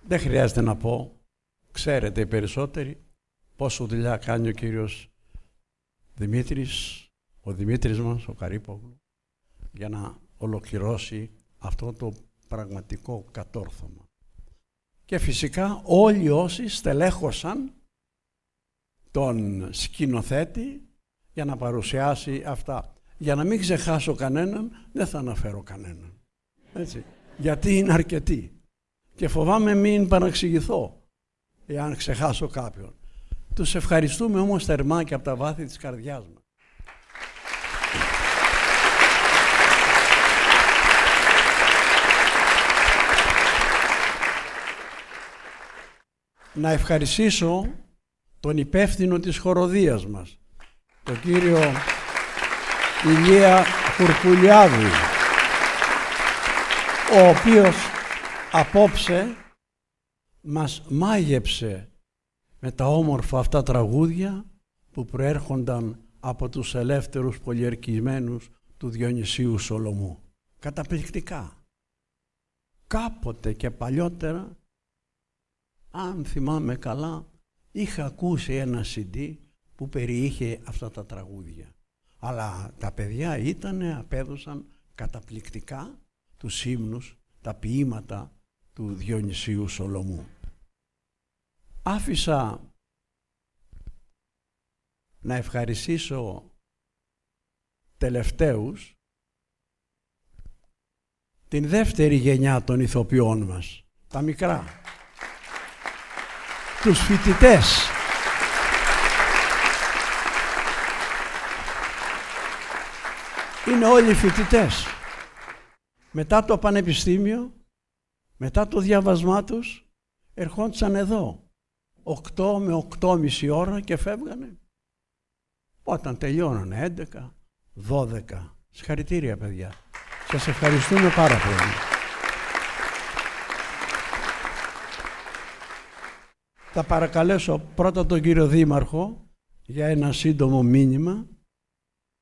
Δεν χρειάζεται να πω, ξέρετε οι περισσότεροι, πόσο δουλειά κάνει ο κύριος Δημήτρης, ο Δημήτρης μας, ο Καρύπογλου, για να ολοκληρώσει αυτό το πραγματικό κατόρθωμα. Και φυσικά όλοι όσοι στελέχωσαν τον σκηνοθέτη για να παρουσιάσει αυτά. Για να μην ξεχάσω κανέναν, δεν θα αναφέρω κανέναν. Έτσι. Γιατί είναι αρκετοί. Και φοβάμαι μην παραξηγηθώ, εάν ξεχάσω κάποιον. Τους ευχαριστούμε όμως θερμά και από τα βάθη της καρδιάς μας. Να ευχαριστήσω τον υπεύθυνο της χοροδίας μας, τον κύριο Ηλία Κουρκουλιάδη, ο οποίος απόψε μας μάγεψε με τα όμορφα αυτά τραγούδια που προέρχονταν από τους ελεύθερους πολιορκισμένους του Διονυσίου Σολομού. Καταπληκτικά. Κάποτε και παλιότερα, αν θυμάμαι καλά, είχα ακούσει ένα CD που περιείχε αυτά τα τραγούδια. Αλλά τα παιδιά απέδωσαν καταπληκτικά τους ύμνους, τα ποίηματα του Διονυσίου Σολομού. Άφησα να ευχαριστήσω τελευταίους την δεύτερη γενιά των ηθοποιών μας, τα μικρά, τους φοιτητές. Είναι όλοι φοιτητές. Μετά το πανεπιστήμιο, μετά το διάβασμά τους, ερχόντουσαν εδώ 8 με 8,5 ώρα και φεύγανε. Όταν τελειώνανε 11, 12. Συγχαρητήρια παιδιά. Σας ευχαριστούμε πάρα πολύ. Θα παρακαλέσω πρώτα τον κύριο Δήμαρχο για ένα σύντομο μήνυμα